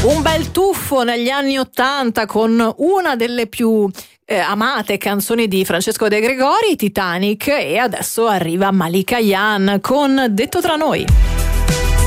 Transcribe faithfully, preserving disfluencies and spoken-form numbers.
Un bel tuffo negli anni Ottanta con una delle più eh, amate canzoni di Francesco De Gregori, Titanic, e adesso arriva Malika Ayane con Detto tra noi.